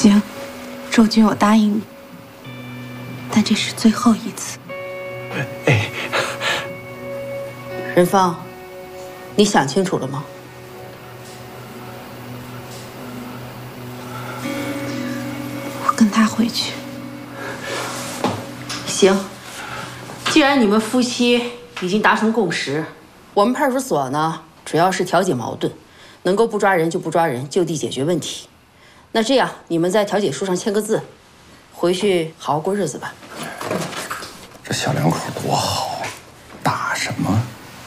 行，周军，我答应你，但这是最后一次。 哎， 任芳，你想清楚了吗？ 我跟他回去。 行，既然你们夫妻已经达成共识，我们派出所呢，主要是调解矛盾，能够不抓人就不抓人，就地解决问题。那这样，你们在调解书上签个字，回去好好过日子吧。 这小两口多好，打什么？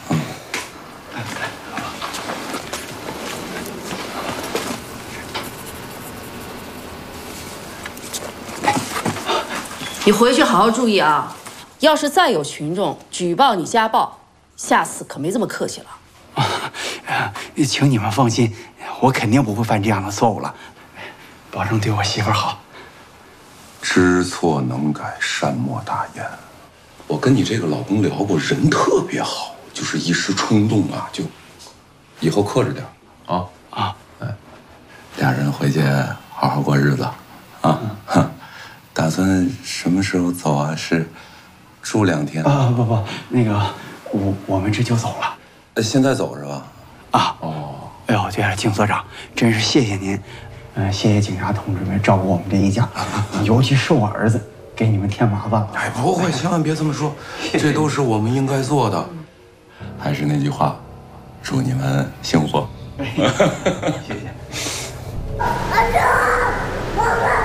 你回去好好注意啊！要是再有群众举报你家暴，下次可没这么客气了。 请你们放心，我肯定不会犯这样的错误了，保证对我媳妇儿好。 知错能改，善莫大焉。我跟你这个老公聊过，人特别好，就是一时冲动啊，就以后克制点啊啊！哎，俩人回去好好过日子啊。打算什么时候走啊？是住2天啊？不，那个我们这就走了。 现在走是吧？ 啊哦，哎呦，对了，景所长，真是谢谢您，谢谢警察同志们照顾我们这一家，尤其是我儿子，给你们添麻烦了。 哎，不会，千万别这么说，这都是我们应该做的。还是那句话，祝你们幸福。 谢谢。 安哲，我们。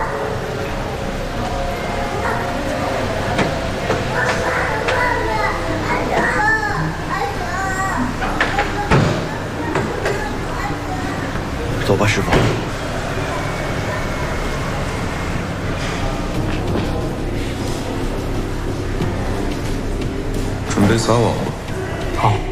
走吧，师傅。 准备撒网吧。 好。